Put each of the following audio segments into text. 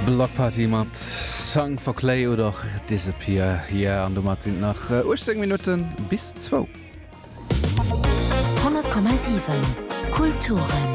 Block Party mat Song for Clay oder Disappear hier an du Martin nach 10 Minuten bis 2. 100,7 Kulturen.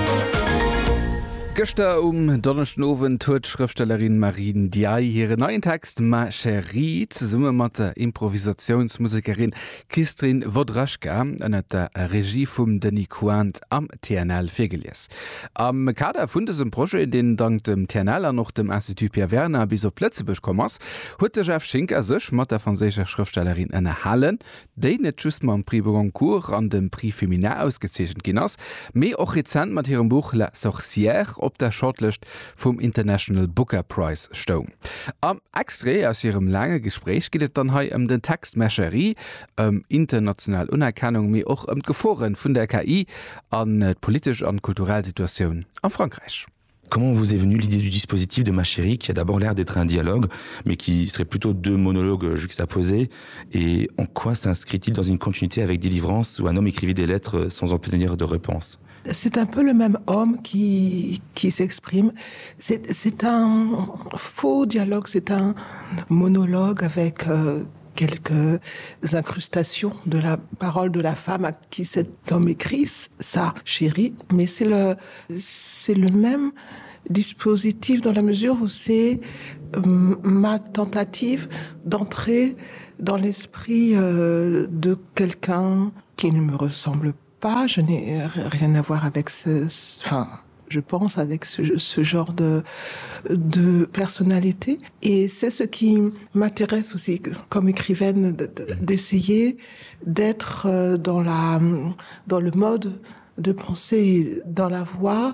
Gëster Donnerchten Owen huet Schriftstellerin Marine Diaye hire neuen Text Ma Chérie zesumme mat der Improvisationsmusikerin Kistrin Wodraschka ënnet der Regie vum Denis Coant am TNL Fegeliers. Am Kader vun diesem Projekt, in den dank dem TNL noch dem Institut Pierre Werner bis op Plötzebech kommers, huet der Chef Schinker sech mat der franzécher Schriftstellerin ënne Hallen, déi net just ma am Prix Goncourt an dem Prix Féminin ausgezeechent gin ass, méi och rezent mat hirem Buch La Sorcière op der Shortlist vom International Booker Prize sto. Am Extré aus ihrem lange Gespräch geht dann hei den Text Ma Chérie, international Unerkennung mir auch Geforen vun der KI an politisch an kulturelle Situation an Frankreich. Comment vous est venue l'idée du dispositif de Ma Chérie, qui a d'abord l'air d'être un dialogue, mais qui serait plutôt deux monologues juxtaposés? Et en quoi s'inscrit-il dans une continuité avec Délivrance, où un homme écrivait des lettres sans obtenir de réponse? C'est un peu le même homme qui s'exprime. C'est un faux dialogue, c'est un monologue avec quelques incrustations de la parole de la femme à qui cet homme écrit sa chérie. Mais c'est le même dispositif dans la mesure où c'est ma tentative d'entrer dans l'esprit de quelqu'un qui ne me ressemble pas. Je n'ai rien à voir avec je pense avec ce genre de personnalité. Et c'est ce qui m'intéresse aussi comme écrivaine d'essayer d'être dans le mode de penser, dans la voix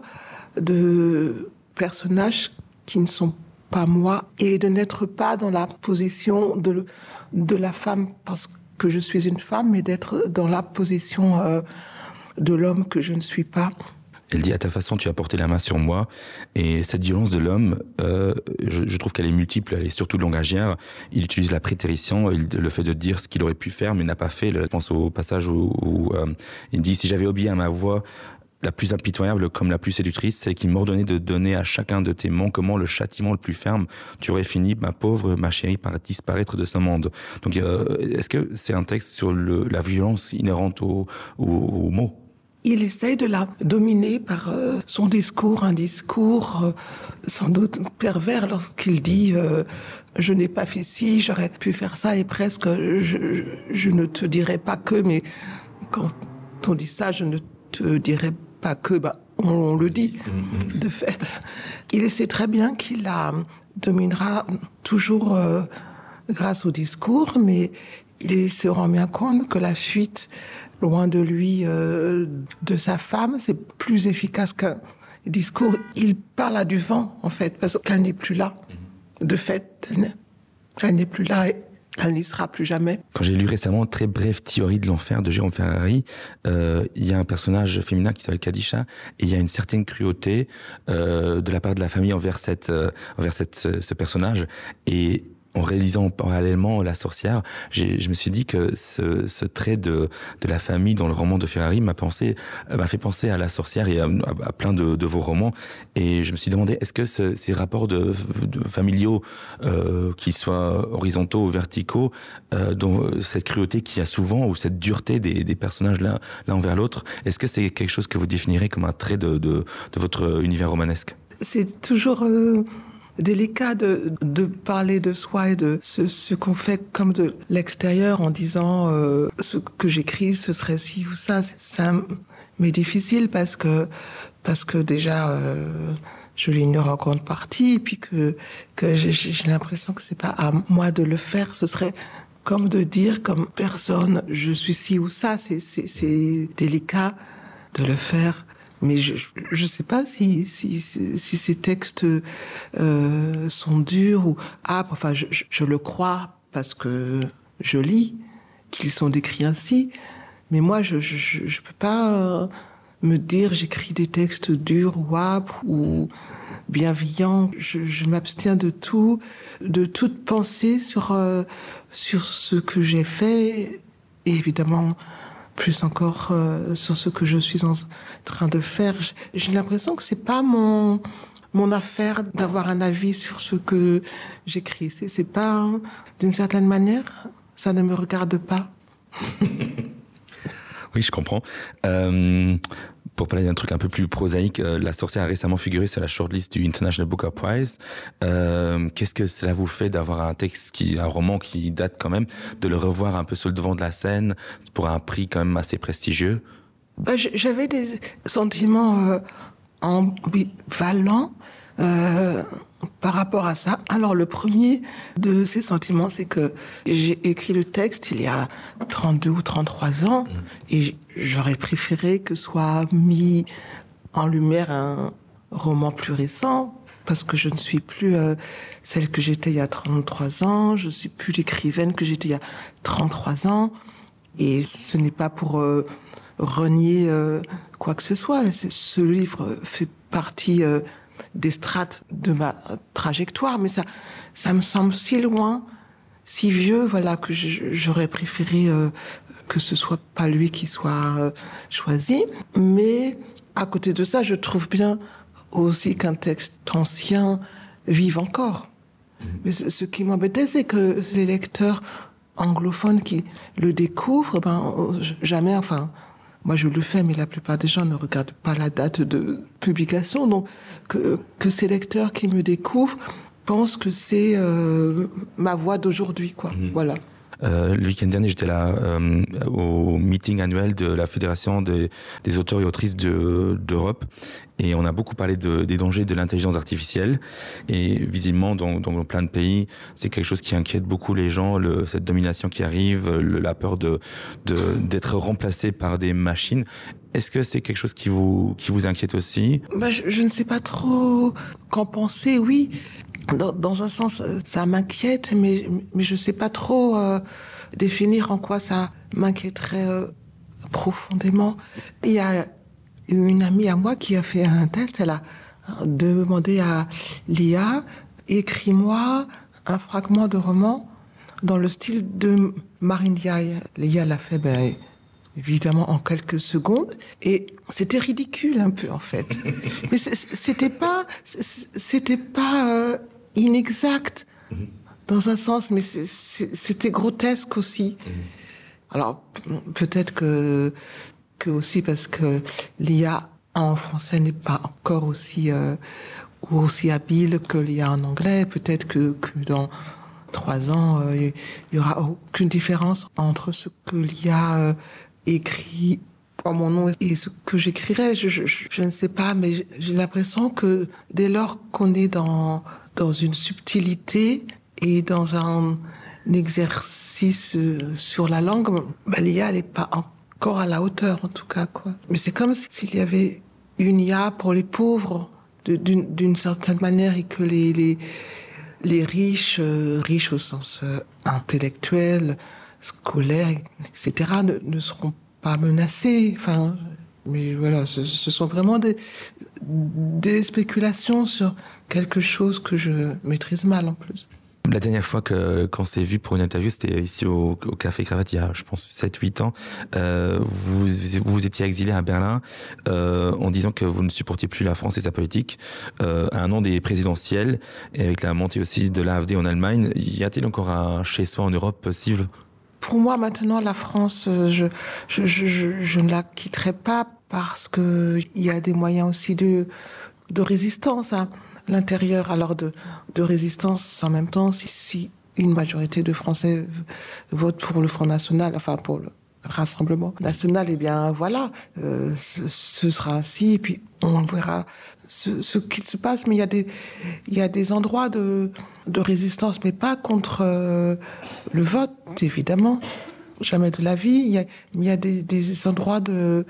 de personnages qui ne sont pas moi et de n'être pas dans la position de la femme parce que je suis une femme, mais d'être dans la position de l'homme que je ne suis pas. Elle dit à ta façon tu as porté la main sur moi, et cette violence de l'homme je trouve qu'elle est multiple, elle est surtout langagière. Il utilise la prétérition, le fait de dire ce qu'il aurait pu faire mais n'a pas fait. Je pense au passage où il dit si j'avais obéi à ma voix la plus impitoyable comme la plus séductrice, celle qui m'ordonnait de donner à chacun de tes manquements le châtiment le plus ferme, tu aurais fini, ma pauvre, ma chérie, par disparaître de ce monde. Donc est-ce que c'est un texte sur la violence inhérente aux mots? Il essaye de la dominer par son discours, un discours sans doute pervers lorsqu'il dit je n'ai pas fait ci, j'aurais pu faire ça et presque je ne te dirai pas que, mais quand on dit ça, je ne te dirai pas que, on le dit de fait. Il sait très bien qu'il la dominera toujours grâce au discours, mais il se rend bien compte que la fuite loin de lui, de sa femme, c'est plus efficace qu'un discours. Il parle à du vent, en fait, parce qu'elle n'est plus là. De fait, elle n'est plus là et elle n'y sera plus jamais. Quand j'ai lu récemment Très brève théorie de l'enfer de Jérôme Ferrari, il y a un personnage féminin qui s'appelle Kadisha, et il y a une certaine cruauté de la part de la famille envers ce personnage. Et en réalisant parallèlement La Sorcière, je me suis dit que ce trait de la famille dans le roman de Ferrari m'a fait penser à La Sorcière et à plein de vos romans. Et je me suis demandé, est-ce que ces rapports de familiaux, qu'ils soient horizontaux ou verticaux, dont cette cruauté qu'il y a souvent, ou cette dureté des personnages l'un envers l'autre, est-ce que c'est quelque chose que vous définirez comme un trait de votre univers romanesque? C'est toujours délicat de parler de soi et de ce qu'on fait comme de l'extérieur en disant ce que j'écris ce serait ci ou ça. Mais difficile parce que déjà je l'ignore en grande partie et puis que j'ai l'impression que c'est pas à moi de le faire. Ce serait comme de dire comme personne je suis ci ou ça. C'est délicat de le faire. Mais je sais pas si ces textes sont durs ou âpres. Enfin, je le crois parce que je lis qu'ils sont décrits ainsi. Mais moi, je peux pas me dire j'écris des textes durs ou âpres ou bienveillants. Je m'abstiens de toute pensée sur ce que j'ai fait. Et évidemment, plus encore sur ce que je suis en train de faire. J'ai l'impression que c'est pas mon mon affaire d'avoir un avis sur ce que j'écris. C'est pas, d'une certaine manière, ça ne me regarde pas. Oui, je comprends. Pour parler d'un truc un peu plus prosaïque, La sorcière a récemment figuré sur la shortlist du International Booker Prize. Qu'est-ce que cela vous fait d'avoir un roman qui date quand même, de le revoir un peu sur le devant de la scène pour un prix quand même assez prestigieux? J'avais des sentiments ambivalents par rapport à ça. Alors, le premier de ces sentiments, c'est que j'ai écrit le texte il y a 32 ou 33 ans et j'aurais préféré que soit mis en lumière un roman plus récent parce que je ne suis plus celle que j'étais il y a 33 ans, je ne suis plus l'écrivaine que j'étais il y a 33 ans et ce n'est pas pour renier quoi que ce soit. Ce livre fait partie des strates de ma trajectoire, mais ça me semble si loin, si vieux, voilà, que j'aurais préféré que ce soit pas lui qui soit choisi. Mais à côté de ça, je trouve bien aussi qu'un texte ancien vive encore. Mais ce qui m'embêtait, c'est que les lecteurs anglophones qui le découvrent, jamais, enfin, moi je le fais, mais la plupart des gens ne regardent pas la date de publication, donc que ces lecteurs qui me découvrent pensent que c'est ma voix d'aujourd'hui, quoi. Voilà. Le week-end dernier, j'étais là au meeting annuel de la Fédération des auteurs et autrices d'Europe, et on a beaucoup parlé des dangers de l'intelligence artificielle, et visiblement dans plein de pays, c'est quelque chose qui inquiète beaucoup les gens, cette domination qui arrive, la peur d'être remplacé par des machines. Est-ce que c'est quelque chose qui vous inquiète aussi? Je ne sais pas trop qu'en penser, oui. Dans un sens, ça m'inquiète, mais je sais pas trop définir en quoi ça m'inquiéterait profondément. Il y a une amie à moi qui a fait un test. Elle a demandé à l'IA, écris-moi un fragment de roman dans le style de Marine Diaye. L'IA l'a fait, évidemment, en quelques secondes. Et c'était ridicule un peu, en fait. Mais c'était pas inexact dans un sens, mais c'était grotesque aussi. Alors, peut-être que aussi parce que l'IA en français n'est pas encore aussi habile que l'IA en anglais. Peut-être que dans 3 ans, il y aura aucune différence entre ce que l'IA écrit en mon nom et ce que j'écrirais. Je ne sais pas, mais j'ai l'impression que dès lors qu'on est dans une subtilité et dans un exercice sur la langue, l'IA n'est pas encore à la hauteur, en tout cas, quoi. Mais c'est comme s'il y avait une IA pour les pauvres, d'une certaine manière, et que les riches au sens intellectuel, scolaire, etc., ne seront pas menacés. Enfin, mais voilà, ce sont vraiment des spéculations sur quelque chose que je maîtrise mal en plus. La dernière fois qu'on s'est vu pour une interview, c'était ici au Café Cravate, il y a, je pense, 7-8 ans. Vous étiez exilé à Berlin en disant que vous ne supportiez plus la France et sa politique. À un an des présidentielles, et avec la montée aussi de l'AfD en Allemagne, y a-t-il encore un chez-soi en Europe possible? Pour moi, maintenant, la France, je ne la quitterai pas parce que il y a des moyens aussi de résistance à l'intérieur. Alors de résistance en même temps, si une majorité de Français vote pour le Front National, enfin pour le Rassemblement National, eh bien voilà, ce sera ainsi. Et puis on verra ce qu'il se passe. Mais il y a des endroits de résistance, mais pas contre le vote, évidemment. Jamais de la vie. Il y a des endroits de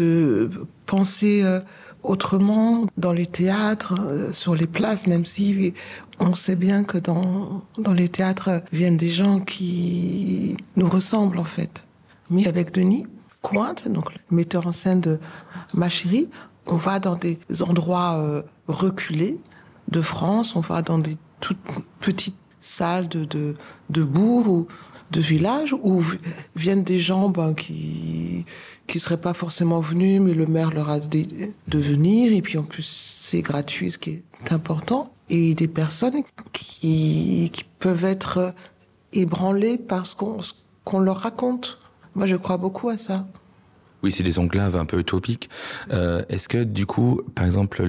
penser autrement dans les théâtres, sur les places, même si on sait bien que dans les théâtres viennent des gens qui nous ressemblent en fait. Mais avec Denis Cointe, donc le metteur en scène de Ma Chérie, on va dans des endroits reculés de France, on va dans des toutes petites salles de bourg ou de village où viennent des gens qui seraient pas forcément venus, mais le maire leur a dit de venir, et puis en plus c'est gratuit, ce qui est important, et des personnes qui peuvent être ébranlées par ce qu'on leur raconte. Moi je crois beaucoup à ça. Oui, c'est des enclaves un peu utopiques. Est-ce que du coup, par exemple,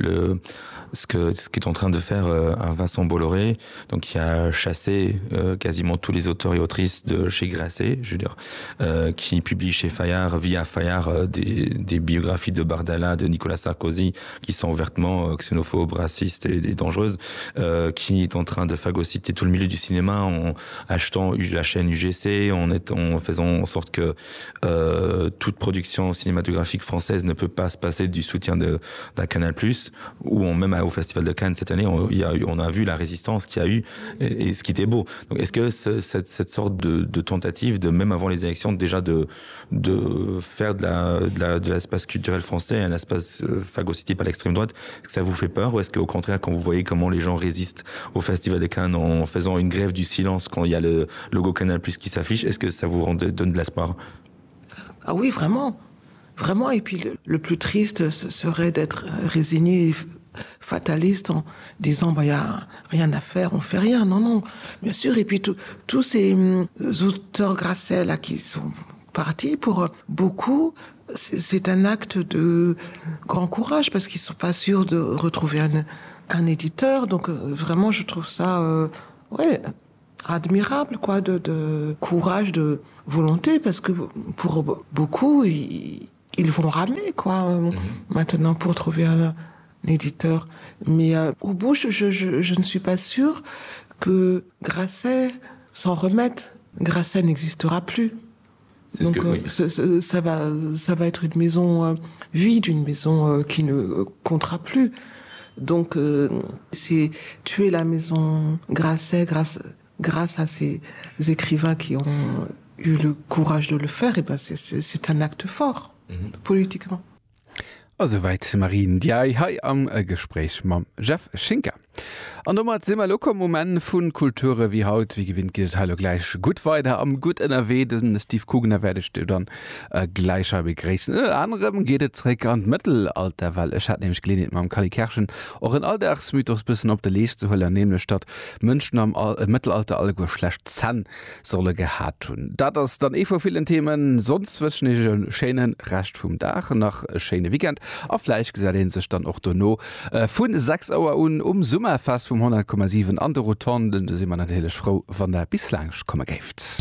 ce qu'est en train de faire un Vincent Bolloré, donc qui a chassé quasiment tous les auteurs et autrices de chez Grasset, je veux dire, qui publie chez Fayard, via Fayard, des biographies de Bardella, de Nicolas Sarkozy, qui sont ouvertement xénophobes, racistes et dangereuses, qui est en train de phagocyter tout le milieu du cinéma en achetant la chaîne UGC, en faisant en sorte que toute production cinématographique française ne peut pas se passer du soutien d'un Canal+, ou même au Festival de Cannes cette année, on a vu la résistance qu'il y a eu et ce qui était beau. Donc, est-ce que cette sorte de tentative, de même avant les élections, déjà de faire de l'espace culturel français un espace phagocyté par l'extrême droite, est-ce que ça vous fait peur, ou est-ce qu'au contraire, quand vous voyez comment les gens résistent au Festival de Cannes en faisant une grève du silence quand il y a le logo Canal+ qui s'affiche, est-ce que ça vous donne de l'espoir? Ah oui, vraiment. Vraiment. Et puis le plus triste serait d'être résigné et fataliste en disant il y a rien à faire, on fait rien. Non, bien sûr. Et puis tous ces auteurs Grasset là qui sont partis, pour beaucoup, c'est un acte de grand courage parce qu'ils sont pas sûrs de retrouver un éditeur. Donc vraiment, je trouve ça admirable, quoi, de courage, de volonté, parce que pour beaucoup, ils vont ramer, quoi, maintenant pour trouver un éditeur. Mais au bout, je ne suis pas sûre que Grasset s'en remette. Grasset n'existera plus. Donc ça va être une maison vide, une maison qui ne comptera plus. Donc c'est tuer la maison Grasset grâce à ces écrivains qui ont eu le courage de le faire, et ben c'est un acte fort, politiquement. Soweit Marien Diaye hai am Gespräch mam Jeff Schinker. An nommer simmer locker Moment vun Kulture wie haut, wie gewinnt geht hallo gleich gut weiter am gut NRW, den Steve Kugner werdest du dann gleicher begräßen. Anderem geht etreck an Mittelalter, weil es hat nämlich gelehnt mam Kali Kerschen auch in Alltagsmythos bisschen op der Lees zu höller nämlich statt München am Mittelalter alle schlecht Zahn solle gehabt tun. Da das dann vor vielen Themen sonst zwischen den schönen Rest vom Dach nach schöne Weekend auf Fleisch gesagt den sich dann auch no von 6 Uhr Summer fast vom 100,7 andere Tonnen, sind man natürlich froh von der bislang kommen gibt.